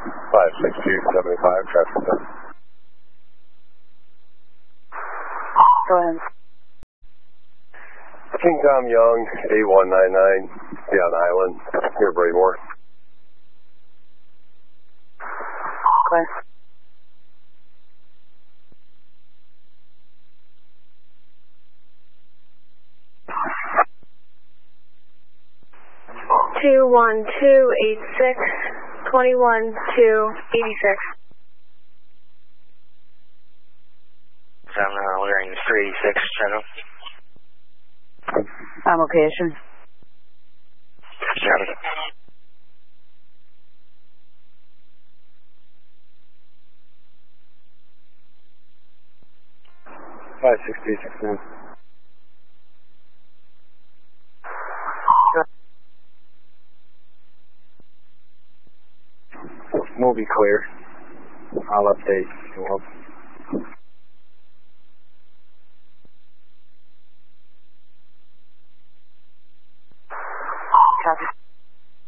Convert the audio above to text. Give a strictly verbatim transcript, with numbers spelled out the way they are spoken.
five six two seven five, traffic ten. Go ahead. King Tom Young, eight one nine nine, Beyond Island, near Braymore. Go ahead. two one two eight six, two one two eight six. I'm uh, wearing three eighty-six, channel. I'm location. Got it. five six two six nine. We'll be clear. I'll update. We'll... Copy.